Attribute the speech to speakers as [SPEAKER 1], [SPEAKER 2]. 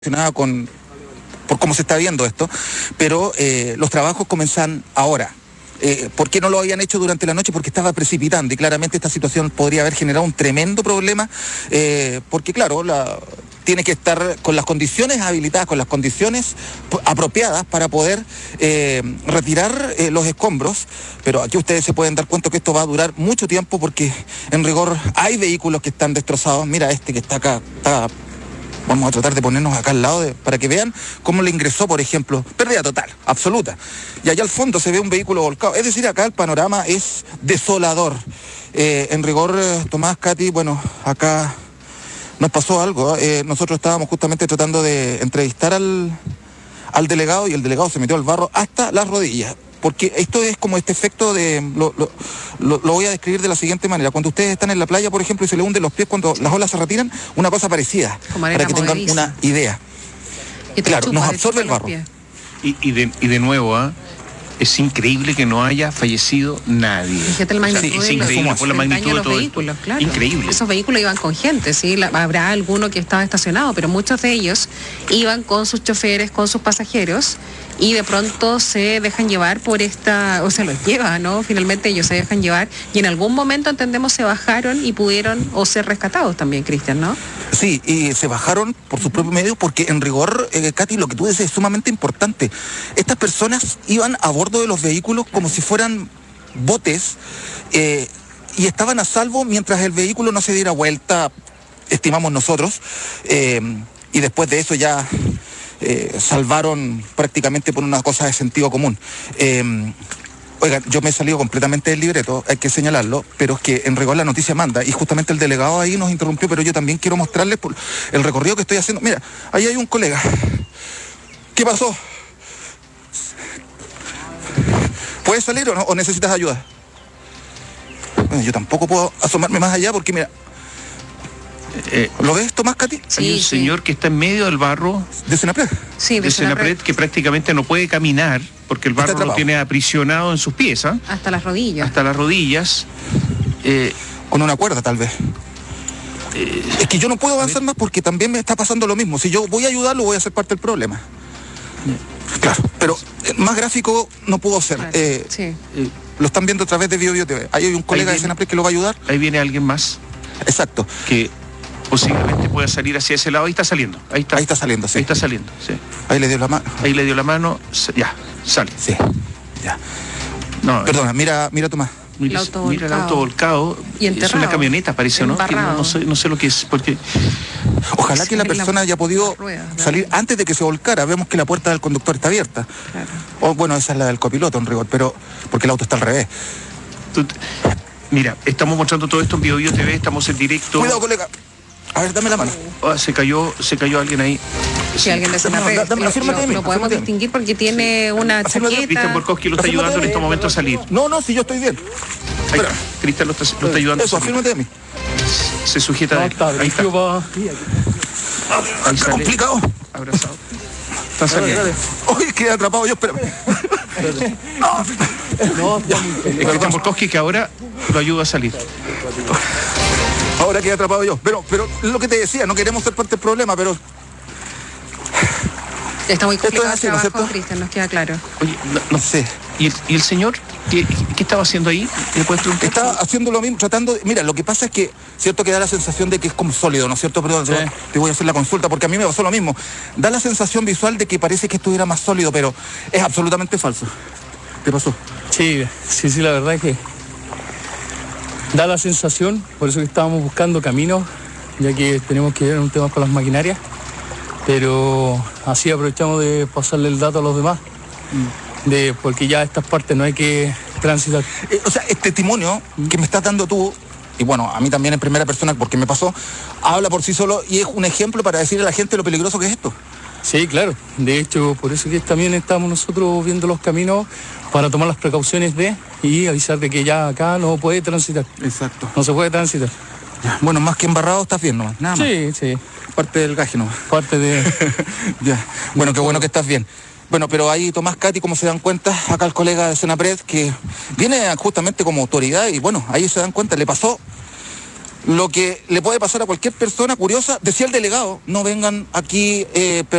[SPEAKER 1] por cómo se está viendo esto, pero los trabajos comienzan ahora. ¿Por qué no lo habían hecho durante la noche? Porque estaba precipitando y claramente esta situación podría haber generado un tremendo problema, porque claro, tiene que estar con las condiciones habilitadas, con las condiciones apropiadas para poder retirar los escombros, pero aquí ustedes se pueden dar cuenta que esto va a durar mucho tiempo porque en rigor hay vehículos que están destrozados. Mira este que está acá, vamos a tratar de ponernos acá al lado para que vean cómo le ingresó, por ejemplo, pérdida total, absoluta. Y allá al fondo se ve un vehículo volcado. Es decir, acá el panorama es desolador. En rigor, Tomás, Katy, bueno, acá nos pasó algo. Nosotros estábamos justamente tratando de entrevistar al delegado y el delegado se metió al barro hasta las rodillas. Porque esto es como este efecto lo voy a describir de la siguiente manera. Cuando ustedes están en la playa, por ejemplo, y se le hunden los pies cuando las olas se retiran, una cosa parecida, para que tengan una idea. Claro, nos absorbe el barro.
[SPEAKER 2] Y de nuevo, es increíble que no haya fallecido nadie.
[SPEAKER 3] Fíjate el magnitud,
[SPEAKER 2] es increíble por la magnitud de todo
[SPEAKER 3] vehículos,
[SPEAKER 2] esto.
[SPEAKER 3] claro.
[SPEAKER 2] Increíble.
[SPEAKER 3] Esos vehículos iban con gente, sí, habrá alguno que estaba estacionado, pero muchos de ellos iban con sus choferes, con sus pasajeros, y de pronto se dejan llevar o se los lleva, ¿no? Finalmente ellos se dejan llevar y en algún momento, entendemos, se bajaron y pudieron ser rescatados también, Cristian, ¿no?
[SPEAKER 1] Sí, y se bajaron por sus propios medios porque en rigor, Katy, lo que tú dices es sumamente importante. Estas personas iban a bordo de los vehículos como si fueran botes y estaban a salvo mientras el vehículo no se diera vuelta, estimamos nosotros, y después de eso ya salvaron prácticamente por una cosa de sentido común. Oigan, yo me he salido completamente del libreto, hay que señalarlo, pero es que en rigor la noticia manda, y justamente el delegado ahí nos interrumpió, pero yo también quiero mostrarles por el recorrido que estoy haciendo. Mira, ahí hay un colega. ¿Qué pasó? ¿Puedes salir o no? ¿O necesitas ayuda? Bueno, yo tampoco puedo asomarme más allá porque, mira, ¿lo ves, Tomás, Katy?
[SPEAKER 2] Sí, hay un señor que está en medio del barro.
[SPEAKER 1] ¿De Senapred?
[SPEAKER 3] Sí,
[SPEAKER 2] de Senapred, que prácticamente no puede caminar porque el barro lo tiene aprisionado en sus pies.
[SPEAKER 3] Hasta las rodillas.
[SPEAKER 2] Hasta las rodillas.
[SPEAKER 1] Con una cuerda, tal vez. Es que yo no puedo avanzar más porque también me está pasando lo mismo. Si yo voy a ayudarlo, voy a ser parte del problema. Claro, pero más gráfico no puedo ser.
[SPEAKER 3] Claro, sí.
[SPEAKER 1] Lo están viendo a través de BioBio TV. Ahí hay un colega de Senapred que lo va a ayudar.
[SPEAKER 2] Ahí viene alguien más.
[SPEAKER 1] Exacto.
[SPEAKER 2] Que posiblemente pueda salir hacia ese lado. Ahí está saliendo. Ahí está saliendo, sí. Ahí está saliendo, sí.
[SPEAKER 1] Ahí le dio la mano.
[SPEAKER 2] Ahí le dio la mano. Ya, sale.
[SPEAKER 1] Sí, ya.
[SPEAKER 2] No,
[SPEAKER 1] perdona, mira Tomás.
[SPEAKER 2] Mira el auto volcado.
[SPEAKER 3] Y enterrado.
[SPEAKER 2] Es una camioneta, parece, ¿no? Que no sé lo que es, porque...
[SPEAKER 1] Ojalá que la persona haya podido salir antes de que se volcara. Vemos que la puerta del conductor está abierta.
[SPEAKER 3] Claro.
[SPEAKER 1] O bueno, esa es la del copiloto en rigor, pero porque el auto está al revés.
[SPEAKER 2] Mira, estamos mostrando todo esto en BioBio TV, estamos en directo.
[SPEAKER 1] Cuidado, colega. A ver, dame la mano.
[SPEAKER 2] Se cayó alguien ahí.
[SPEAKER 3] Sí, alguien de Senapred. Lo podemos distinguir porque tiene una chaqueta.
[SPEAKER 2] Cristian Borkowski lo está ayudando en este momento a salir.
[SPEAKER 1] No, si yo estoy bien.
[SPEAKER 2] Ahí está. Cristian lo está ayudando.
[SPEAKER 1] Eso, afírmate de mí.
[SPEAKER 2] Se sujeta de él. Ahí está.
[SPEAKER 1] Ahí sale. Complicado.
[SPEAKER 2] Abrazado. Está saliendo.
[SPEAKER 1] Oye, quedé atrapado yo, espérame.
[SPEAKER 2] No, Cristian Borkowski que ahora lo ayuda a salir.
[SPEAKER 1] Ahora quedé atrapado yo. Pero lo que te decía, no queremos ser parte del problema, pero...
[SPEAKER 3] Está muy complicado
[SPEAKER 1] el trabajo,
[SPEAKER 3] ¿no,
[SPEAKER 1] ¿cierto?
[SPEAKER 3] Cristian? Nos queda claro.
[SPEAKER 2] Oye, no sé. ¿Y el señor? ¿Qué estaba haciendo ahí? ¿Le puedes preguntar?
[SPEAKER 1] Estaba haciendo lo mismo, tratando de... Mira, lo que pasa es que, cierto, que da la sensación de que es como sólido, ¿no es cierto? Perdón, sí. Te voy a hacer la consulta, porque a mí me pasó lo mismo. Da la sensación visual de que parece que estuviera más sólido, pero es absolutamente falso. ¿Qué pasó?
[SPEAKER 4] Sí, la verdad es que da la sensación, por eso que estábamos buscando caminos, ya que tenemos que ver un tema con las maquinarias, pero así aprovechamos de pasarle el dato a los demás, porque ya estas partes no hay que transitar.
[SPEAKER 1] O sea, este testimonio que me estás dando tú, y bueno, a mí también en primera persona porque me pasó, habla por sí solo y es un ejemplo para decirle a la gente lo peligroso que es esto.
[SPEAKER 4] Sí, claro. De hecho, por eso que también estamos nosotros viendo los caminos para tomar las precauciones y avisar de que ya acá no puede transitar.
[SPEAKER 1] Exacto.
[SPEAKER 4] No se puede transitar.
[SPEAKER 1] Ya. Bueno, más que embarrado estás bien nomás, nada más.
[SPEAKER 4] Sí.
[SPEAKER 1] Parte del gaje nomás.
[SPEAKER 4] Parte de...
[SPEAKER 1] Ya. Bueno, qué bueno que estás bien. Bueno, pero ahí Tomás, Katy, como se dan cuenta, acá el colega de Senapred, que viene justamente como autoridad y bueno, ahí se dan cuenta, le pasó lo que le puede pasar a cualquier persona curiosa, decía el delegado, no vengan aquí